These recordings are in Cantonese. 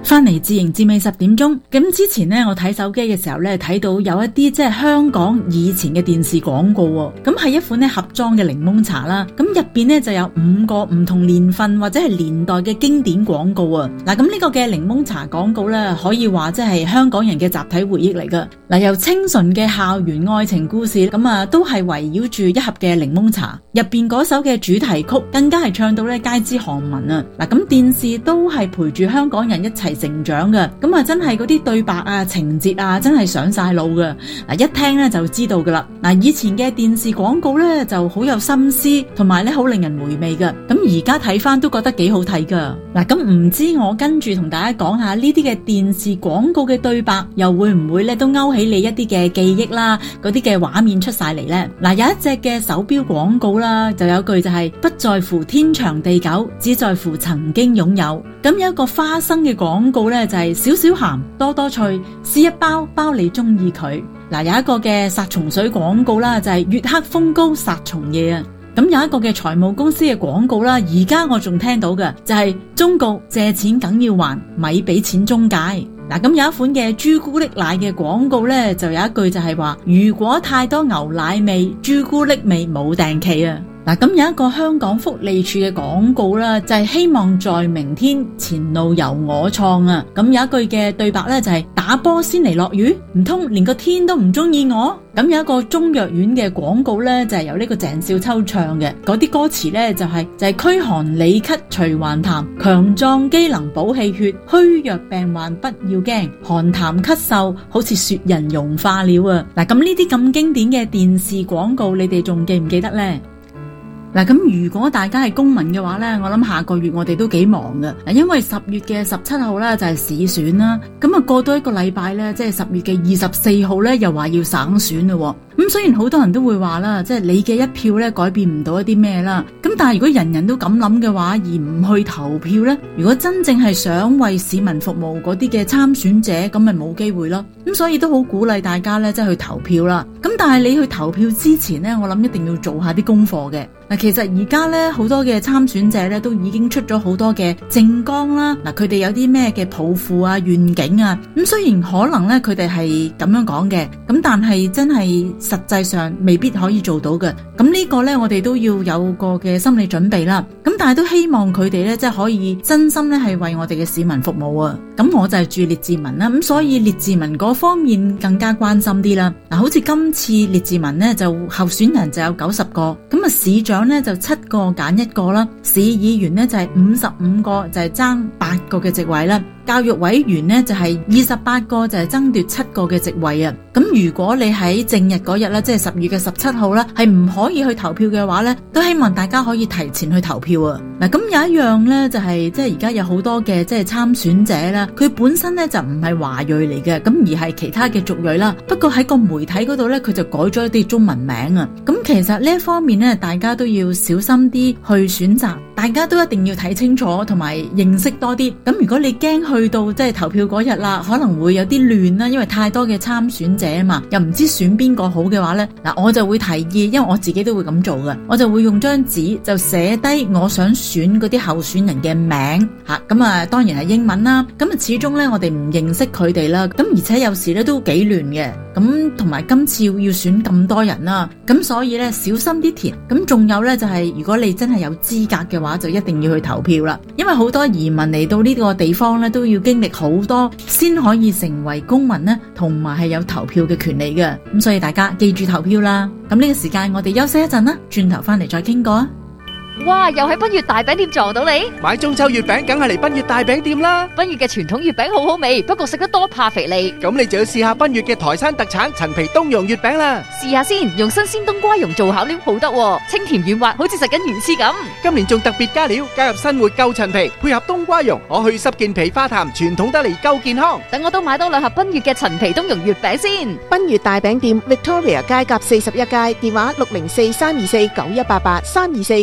翻嚟自營自美10點鐘。咁之前呢，我睇手機嘅時候呢，睇到有一啲即係香港以前嘅電視廣告喎。咁係一款呢盒裝嘅檸檬茶啦。咁入邊呢就有5個唔同年份或者係年代嘅經典廣告啊。嗱，咁呢個嘅檸檬茶廣告呢，可以話即係香港人嘅集體回憶嚟噶。嗱，由清純嘅校園愛情故事，咁啊都係圍繞住一盒嘅檸檬茶。入邊嗰首嘅主題曲更加係唱到呢街知巷聞啊。嗱，咁電視都係陪住香港人一齊成長嘅，咁啊真係嗰啲對白啊、情節啊，真係上晒腦嘅。嗱，一聽咧就知道噶啦。嗱，以前嘅電視廣告咧就好有心思，同埋咧好令人回味嘅。咁而家睇翻都覺得幾好睇噶。嗱，咁唔知我跟住同大家講下呢啲嘅電視廣告嘅對白，又會唔會咧都勾起你一啲嘅記憶啦？嗰啲嘅畫面出晒嚟咧。嗱，有一隻嘅手錶廣告啦，就有句就係不在乎天長地久，只在乎曾經擁有。咁有一個花生嘅廣告呢，就係少少鹹多多脆，試一包包你中意佢。嗱，有一個嘅殺蟲水廣告啦，就係月黑風高殺蟲夜啊。咁有一個嘅財務公司嘅廣告啦，而家我仲聽到嘅就係忠告借錢梗要還，咪俾錢中介。嗱，咁有一款嘅朱古力奶嘅廣告呢，就有一句就係話，如果太多牛奶味，朱古力味冇訂期啊。嗱，咁有一個香港福利處嘅廣告啦，就係希望在明天前路由我創啊。咁有一句嘅對白咧，就係打波先嚟落雨，唔通連個天都唔中意我？咁有一個中藥丸嘅廣告咧，就係由呢個鄭少秋唱嘅，嗰啲歌詞咧就係驅寒理咳除患痰，強壯機能補氣血，虛弱病患不要驚，寒痰咳嗽好似雪人融化了啊。嗱，咁呢啲咁經典嘅電視廣告，你哋仲記唔記得呢？嗱，咁如果大家係公民嘅話呢，我諗下個月我哋都幾忙㗎。因為10月嘅17號呢就係市選啦，咁啊過多一個禮拜呢，即係10月嘅24號呢又話要省選咯。咁雖然好多人都會話啦，即係你嘅一票呢改變唔到一啲咩啦，咁但係如果人人都咁諗嘅話，而唔去投票呢，如果真正係想為市民服務嗰啲嘅參選者，咁咪冇機會咯。咁所以都好鼓勵大家呢，即係去投票啦。咁但係你去投票之前呢，我諗一定要做下啲功課嘅。嗱，其實而家咧好多嘅參選者咧都已經出咗好多嘅政綱啦。嗱，佢哋有啲咩嘅抱負啊、願景啊。咁雖然可能咧佢哋係咁樣講嘅，咁但係真係實際上未必可以做到嘅。咁呢個咧我哋都要有個嘅心理準備啦。咁但係都希望佢哋咧即係可以真心咧係為我哋嘅市民服務啊。咁我就係住列治文啦，咁所以列治文嗰方面更加關心啲啦。嗱，好似今次列治文咧就候選人就有90個，咁啊市長咧就7個揀1個啦，市議員咧就係55個，就係爭8個嘅席位啦。教育委員呢就係28個，就係爭奪7個嘅席位啊。咁如果你喺正日嗰日咧，即係10月嘅17號啦，係唔可以去投票嘅話咧，都希望大家可以提前去投票啊。嗱，咁有一樣咧就係即係而家有好多嘅即係參選者啦，佢本身咧就唔係華裔嚟嘅，咁而係其他嘅族裔啦。不過喺個媒體嗰度咧，佢就改咗一啲中文名啊。咁其實呢一方面咧，大家都要小心啲去選擇，大家都一定要睇清楚同埋認識多啲。咁如果你驚去到即係投票嗰日啦，可能會有啲亂啦，因為太多嘅參選者啊嘛，又唔知選邊個好嘅話呢，嗱，我就會提議，因為我自己都會咁做嘅，我就會用張紙就寫低我想選嗰啲候選人嘅名吓，咁啊當然係英文啦，咁啊始終呢，我哋唔認識佢哋啦，咁而且有時呢都幾亂嘅，咁同埋今次要選咁多人啦，咁所以呢，小心啲填，咁仲有呢，就係如果你真係有資格嘅話，就一定要去投票啦，因為好多移民嚟到呢個地方呢，都要經歷好多先可以成為公民呢，同埋係有投票嘅權利嘅，咁所以大家記住投票啦。咁呢個時間我哋休息一陣啦，轉頭翻嚟再傾過啊。 哇！又喺賓悅大餅店撞到你， 買中秋月餅梗係嚟賓悅大餅店啦。 賓悅嘅傳統月餅好好味，不過食得多怕肥膩。 咁你就要試下賓悅嘅台山特產陳皮冬蓉月餅啦。 試下先，用新鮮冬瓜蓉做巧料好得喎，清甜軟滑，好似食緊魚翅咁。 今年仲特別加料，加入新活夠陳皮，配合冬瓜蓉，可去濕健脾化痰，傳統得嚟夠健康。 等我都買多2盒賓悅嘅陳皮冬蓉月餅先。 賓悅大餅店 Victoria 街甲41街，電話604-324-9188 324-9188。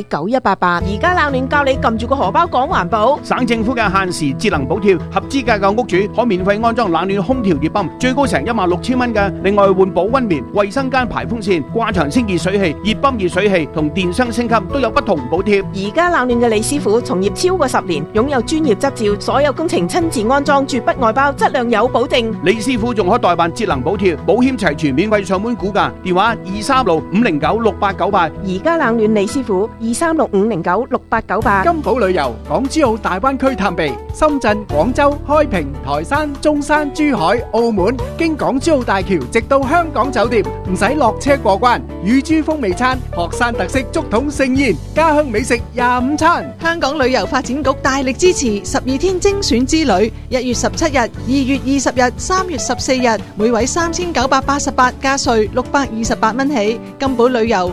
8888。而家冷暖教你撳住個荷包講環保。 省政府嘅限時節能補貼，合資格嘅屋主可免費安裝冷暖空調熱泵，最高成16,000蚊嘅。另外換保溫棉、衛生間排風扇、掛牆清潔水器、熱泵熱水器同電箱升級都有不同補貼。 而家冷暖嘅李師傅從業超過10年，擁有專業執照，所有工程親自安裝，絕不外包，質量有保證。 李師傅仲可代辦節能補貼，保險齊全，免費上門估價，電話236-509-6898。 而家冷暖李師傅236-509-6898。 金寶旅遊港珠澳大灣區探秘，深圳、廣州、開平、台山、中山、珠海、澳門，經港珠澳大橋直到香港酒店，唔使落車過關。乳豬風味餐、學山特色竹筒盛宴、家鄉美食25餐。 香港旅遊發展局大力支持12天精選之旅，1月17日、2月20日、3月14日，每位3988加稅628蚊起。金寶旅遊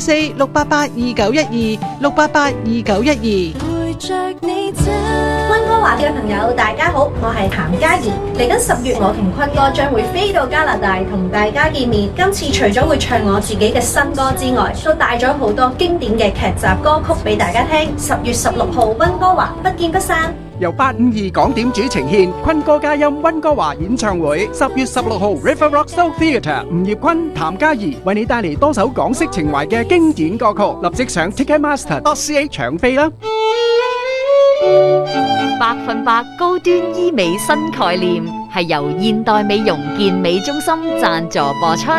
604-688-2912 溫哥華嘅朋友大家好，我係譚嘉怡。嚟緊10月，我同坤哥將會飛到加拿大同大家見面。今次除咗會唱我自己嘅新歌之外，都帶咗好多經典嘅劇集歌曲俾大家聽。10月16號溫哥華不見不散。 由852港點主呈獻坤哥嘉音溫哥華演唱會，10月16號 River Rock Soul Theatre，吳業坤、譚嘉怡為你帶嚟多首港式情懷嘅經典歌曲，立即上 Ticketmaster.ca 搶飛啦 100%高端醫美新概念係由現代美容健美中心贊助播出。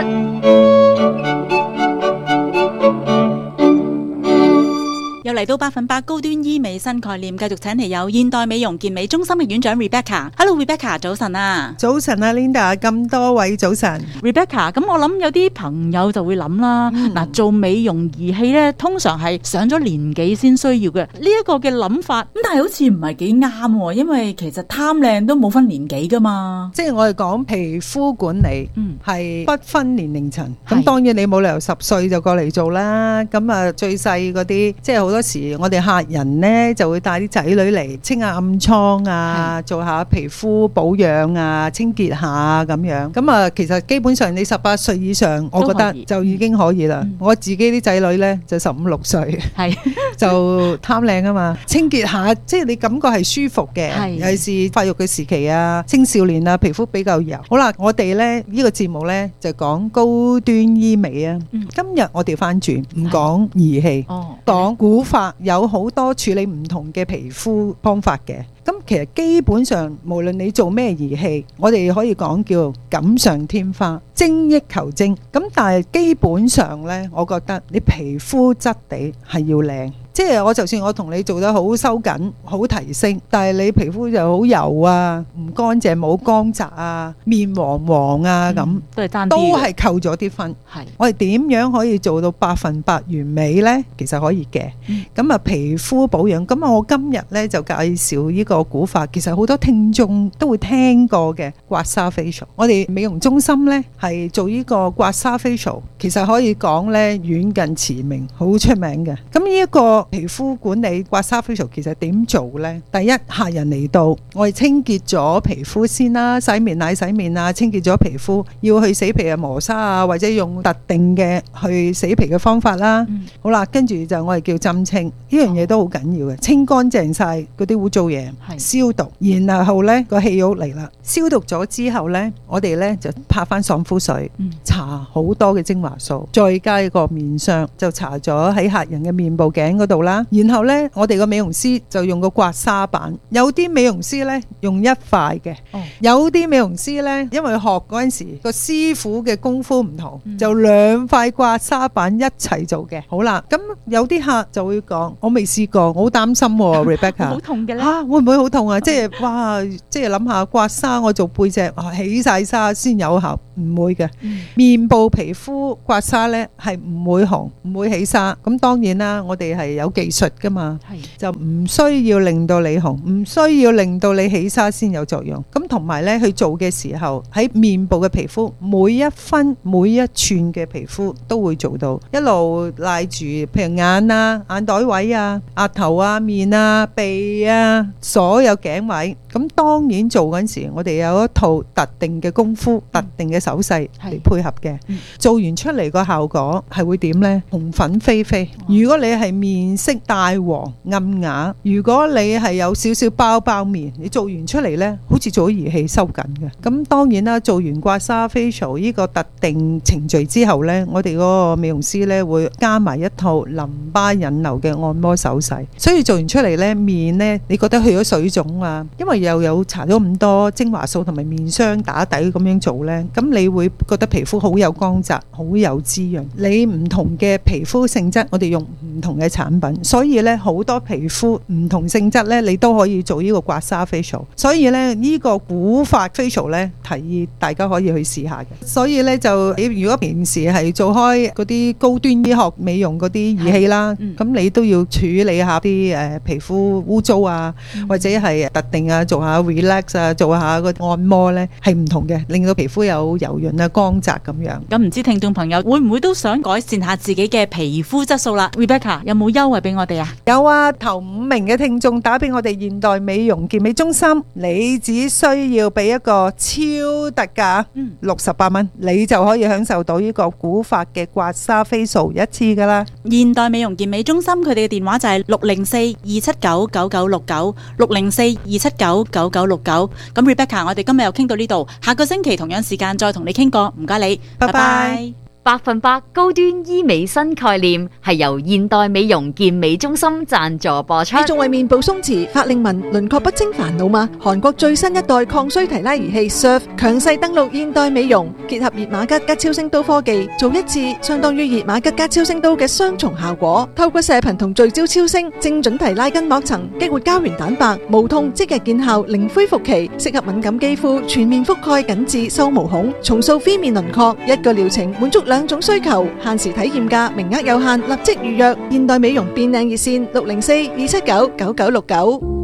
又嚟到100%高端醫美新概念，繼續請嚟有現代美容健美中心嘅院長 Rebecca。Hello Rebecca，早晨啊！ 早晨啊 Linda， 咁多位早晨。 Rebecca， 咁我諗有啲朋友就會諗啦，嗱，做美容儀器咧，通常係上咗年紀先需要嘅，呢一個嘅諗法，咁但係好似唔係幾啱喎，因為其實貪靚都冇分年紀噶嘛。 即係我哋講皮膚管理，係不分年齡層。咁當然你冇理由10歲就過嚟做啦。咁啊最細嗰啲，即係好多時我哋客人呢就會帶啲仔女嚟清下暗瘡啊，做下皮膚保養啊，清潔下咁樣。咁啊其實基本上你18歲以上，我覺得就已經可以啦。我自己啲仔女呢就15、16歲，就貪靚啊嘛，清潔下即係你感覺係舒服嘅。尤其是發育嘅時期啊，青少年啊，皮膚比較油。好啦，我哋呢個節目呢就講高端醫美啊。今日我調翻轉，唔講儀器，講古法，有好多處理唔同嘅皮膚方法嘅。咁其實基本上無論你做咩儀器，我哋可以講叫錦上添花，精益求精。咁但係基本上呢，我覺得你皮膚質地係要靚。即係我就算我同你做得好收緊好提升，但係你皮膚就好油啊，唔乾淨冇光澤啊，面黃黃啊咁，都係扣咗啲分。我哋點樣可以做到100%完美呢？其實可以嘅。咁啊皮膚保養，咁我今日呢就介紹呢個古法，其實好多聽眾都會聽過嘅刮痧 facial。我哋美容中心呢係做呢個刮痧 facial，其實可以講呢遠近馳名，好出名嘅。咁呢一個皮膚管理刮痧 facial 其實點做呢？第一，客人嚟到，我哋清潔咗皮膚先啦，洗面奶洗面啊，清潔咗皮膚，要去死皮啊磨砂啊，或者用特定嘅去死皮嘅方法啦。好啦，跟住就我哋叫針清，呢樣嘢都好緊要嘅，清乾淨晒嗰啲污糟嘢，消毒，然後呢個氣肉嚟啦，消毒咗之後呢，我哋呢就拍翻爽膚水，搽好多嘅精華素，再加一個面霜，就搽咗喺客人嘅面部頸嗰度啦。然後呢，我哋個美容師就用個刮痧板，有啲美容師呢用一塊嘅，有啲美容師呢因為學嗰陣時個師傅嘅功夫唔同，就2塊刮痧板一齊做嘅。好啦，咁有啲客就會講，我未試過，我好擔心Rebecca， 好痛嘅咧，會唔會好痛啊？即係哇，即係諗下刮痧，我做背脊起晒痧先有效，唔會嘅。面部皮膚刮痧呢係唔會紅，唔會起痧。咁當然啦，我哋係有技術噶嘛，就唔需要令到你紅，唔需要令到你起紗先有作用。咁同埋呢，去做嘅時候喺面部嘅皮膚每一分每一寸嘅皮膚都會做到，一路賴住譬如眼啊、眼袋位啊、額頭啊、面啊、鼻啊，所有頸位。咁當然做嗰陣時，我哋有一套特定嘅功夫、特定嘅手勢嚟配合嘅，做完出嚟個效果係會點呢？紅粉飛飛。如果你係面色帶黃暗啞，如果你係有少少包面，你做完出嚟呢，好似做咗儀器收緊嘅。咁當然啦，做完刮痧 facial 呢個特定程序之後呢，我哋嗰個美容師呢會加埋一套淋巴引流嘅按摩手勢，所以做完出嚟呢，面呢，你覺得去咗水腫啊，因為又有搽咗咁多精華素同埋面霜打底咁樣做呢，咁你會覺得皮膚好有光澤，好有滋潤。你唔同嘅皮膚性質，我哋用唔同嘅產品，所以呢，好多皮膚唔同性質呢，你都可以做呢個刮痧 facial。所以呢，呢個古法 facial 呢，提議大家可以去試下嘅。所以呢，就你如果平時係做開嗰啲高端醫學美容嗰啲儀器啦，咁你都要處理下啲皮膚污糟啊，或者係特定啊，做下 relax 啊，做下個按摩呢，係唔同嘅，令到皮膚有柔潤啊、光澤咁樣。 咁唔知聽眾朋友會唔會都想改善下自己嘅皮膚質素啦 ？Rebecca 有冇優惠俾我哋啊？ 有啊，頭5名嘅聽眾打俾我哋現代美容健美中心，你只需要俾一個超特價68蚊，你就可以享受到呢個古法嘅刮痧 facial 一次噶啦。 現代美容健美中心佢哋嘅電話就係604-279-9969，604-279-9969。咁 Rebecca， 我哋今日又傾到呢度，下個星期同樣時間再同你傾過，唔該你，拜拜。 100%高端醫美新概念係由現代美容健美中心贊助播出。 你仲為面部鬆弛、法令紋、輪廓不清煩惱嗎？韓國最新一代抗衰提拉儀器 Surf 強勢登陸現代美容，結合熱瑪吉加超聲刀科技，做一次相當於熱瑪吉加超聲刀嘅雙重效果。透過射頻同聚焦超聲，精準提拉筋膜層，激活膠原蛋白，無痛即日見效，零恢復期，適合敏感肌膚，全面覆蓋緊致收毛孔，重塑非面輪廓。一個療程滿足2種需求，限時體驗價，名額有限，立即預約。現代美容變靚熱線604-279-9969。